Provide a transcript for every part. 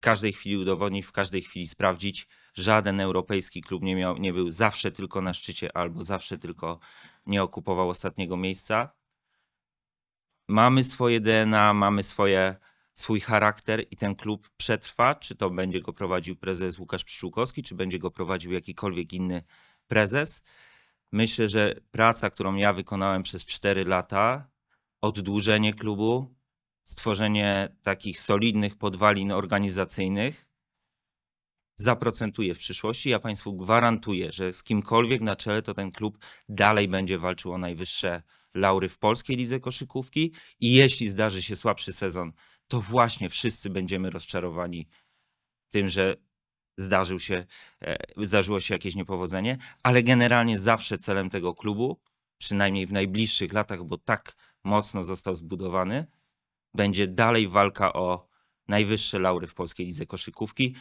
każdej chwili udowodnić, w każdej chwili sprawdzić. Żaden europejski klub nie był zawsze tylko na szczycie albo zawsze tylko nie okupował ostatniego miejsca. Mamy swoje DNA, mamy swój charakter i ten klub przetrwa, czy to będzie go prowadził prezes Łukasz Pszczółkowski, czy będzie go prowadził jakikolwiek inny prezes. Myślę, że praca, którą ja wykonałem przez 4 lata, oddłużenie klubu, stworzenie takich solidnych podwalin organizacyjnych zaprocentuje w przyszłości. Ja Państwu gwarantuję, że z kimkolwiek na czele to ten klub dalej będzie walczył o najwyższe laury w polskiej lidze koszykówki i jeśli zdarzy się słabszy sezon, to właśnie wszyscy będziemy rozczarowani tym, że zdarzyło się jakieś niepowodzenie, ale generalnie zawsze celem tego klubu, przynajmniej w najbliższych latach, bo tak mocno został zbudowany, będzie dalej walka o najwyższe laury w polskiej lidze koszykówki.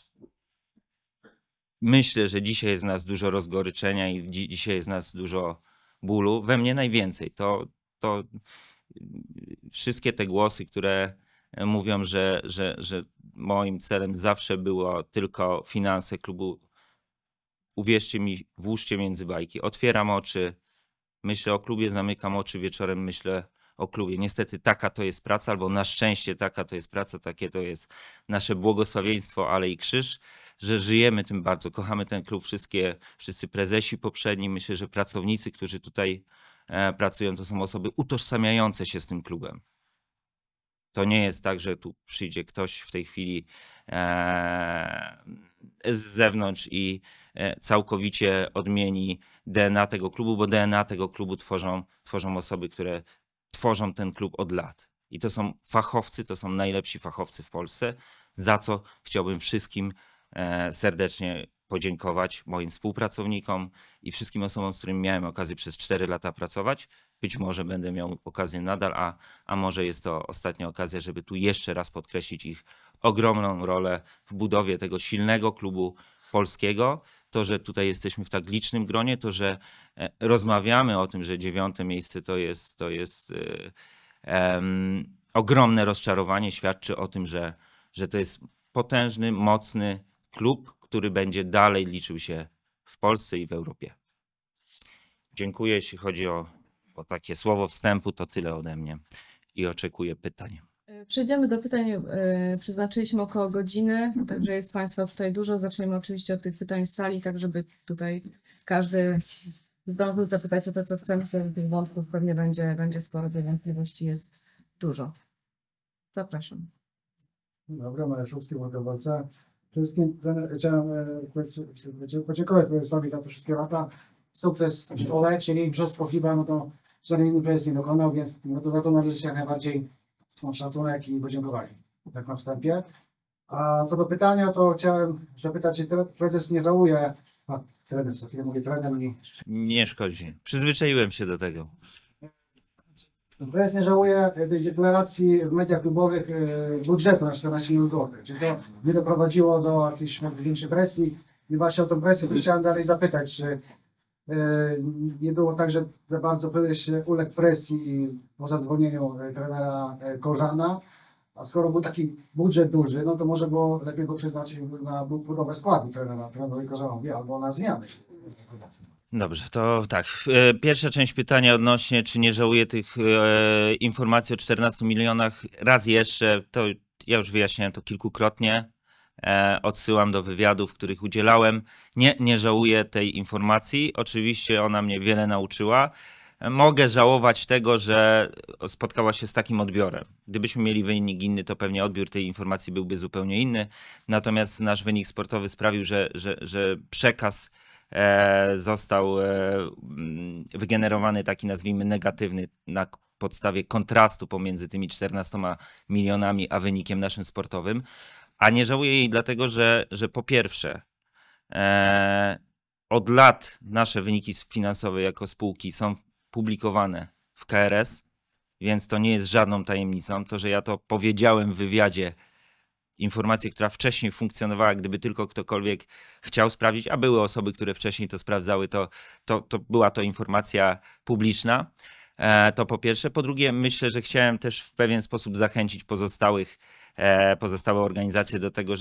Myślę, że dzisiaj jest w nas dużo rozgoryczenia i dzisiaj jest w nas dużo bólu. We mnie najwięcej. To wszystkie te głosy, które mówią, że moim celem zawsze było tylko finanse klubu. Uwierzcie mi, włóżcie między bajki. Otwieram oczy, myślę o klubie, zamykam oczy, wieczorem myślę o klubie. Niestety taka to jest praca, albo na szczęście taka to jest praca, takie to jest nasze błogosławieństwo, ale i krzyż, że żyjemy tym bardzo, kochamy ten klub, wszyscy prezesi poprzedni, myślę, że pracownicy, którzy tutaj pracują, to są osoby utożsamiające się z tym klubem. To nie jest tak, że tu przyjdzie ktoś w tej chwili z zewnątrz i całkowicie odmieni DNA tego klubu, bo DNA tego klubu tworzą osoby, które tworzą ten klub od lat. I to są fachowcy, to są najlepsi fachowcy w Polsce, za co chciałbym wszystkim serdecznie podziękować, moim współpracownikom i wszystkim osobom, z którymi miałem okazję przez 4 lata pracować. Być może będę miał okazję nadal, a może jest to ostatnia okazja, żeby tu jeszcze raz podkreślić ich ogromną rolę w budowie tego silnego klubu polskiego. To, że tutaj jesteśmy w tak licznym gronie, to, że rozmawiamy o tym, że 9. miejsce to jest ogromne rozczarowanie, świadczy o tym, że to jest potężny, mocny klub, który będzie dalej liczył się w Polsce i w Europie. Dziękuję, jeśli chodzi o takie słowo wstępu, to tyle ode mnie i oczekuję pytań. Przejdziemy do pytań. Przeznaczyliśmy około godziny, także jest Państwa tutaj dużo. Zaczniemy oczywiście od tych pytań z sali, tak żeby tutaj każdy zdążył zapytać o to, co chcemy. Tych wątków pewnie będzie sporo, tych wątpliwości jest dużo. Zapraszam. Dobra, Mareszowski, Wodowolca. Przede wszystkim chciałem podziękować prezesowi za te wszystkie lata. Sukces w szkole, czyli mistrzostwo FIBA, no to żaden inny prezes nie dokonał, więc no to należy się jak najbardziej szacunek i podziękowanie. Tak na wstępie. A co do pytania, to chciałem zapytać, czy prezes nie żałuje, trener, co chwilę mówię trener i... Nie szkodzi. Przyzwyczaiłem się do tego. Prezes nie żałuje tej deklaracji w mediach klubowych budżetu na 14 milionów złotych. Czy to nie doprowadziło do jakiejś większej presji? I właśnie o tą presję to chciałem dalej zapytać, czy nie było tak, że za bardzo prezes się uległ presji po zadzwonieniu trenera Korzana, a skoro był taki budżet duży, no to może było lepiej go przeznaczyć na budowę składu trenerowi Korzanowi albo na zmiany. Dobrze, to tak. Pierwsza część pytania odnośnie, czy nie żałuję tych informacji o 14 milionach. Raz jeszcze, to ja już wyjaśniałem to kilkukrotnie. Odsyłam do wywiadów, których udzielałem. Nie żałuję tej informacji. Oczywiście ona mnie wiele nauczyła. Mogę żałować tego, że spotkała się z takim odbiorem. Gdybyśmy mieli wynik inny, to pewnie odbiór tej informacji byłby zupełnie inny. Natomiast nasz wynik sportowy sprawił, że przekaz został wygenerowany taki, nazwijmy, negatywny na podstawie kontrastu pomiędzy tymi 14 milionami a wynikiem naszym sportowym. A nie żałuję jej dlatego, że po pierwsze od lat nasze wyniki finansowe jako spółki są publikowane w KRS, więc to nie jest żadną tajemnicą. To, że ja to powiedziałem w wywiadzie, informację, która wcześniej funkcjonowała, gdyby tylko ktokolwiek chciał sprawdzić, a były osoby, które wcześniej to sprawdzały, to była to informacja publiczna. To po pierwsze. Po drugie, myślę, że chciałem też w pewien sposób zachęcić pozostałe organizacje do tego,